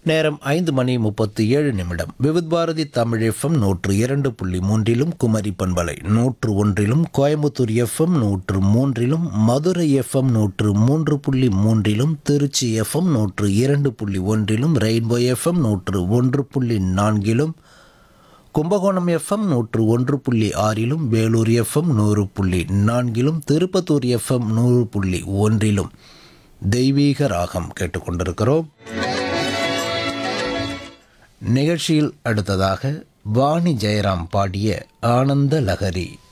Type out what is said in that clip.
நேரம் 5:37. விவித் பாரதி தமிழ் எஃப்எம் 102.3 குமரி பண்பலை 101, Coimbatore FM 103, Madurai FM 103.3, Trichy FM 102.1, rainbow FM 101.4, Kumbakonam FM 101.6, Vellore FM 100.4, Tirupattur FM 100.1 தெய்வீக ராகம் கேட்டுக்கொண்டிருக்கிறோம். நிகழ்ச்சியில் அடுத்ததாக வாணி ஜெயராம் பாடிய ஆனந்த லகரி.